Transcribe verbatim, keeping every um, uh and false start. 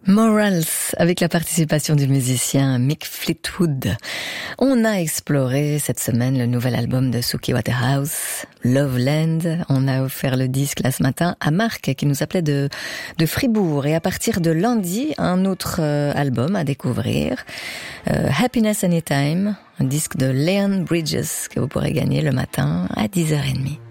Morals, avec la participation du musicien Mick Fleetwood. On a exploré cette semaine le nouvel album de Suki Waterhouse, Loveland. On a offert le disque là ce matin à Marc qui nous appelait de, de Fribourg. Et à partir de lundi, un autre euh, album à découvrir, euh, Happiness Anytime, un disque de Leon Bridges que vous pourrez gagner le matin à dix heures trente.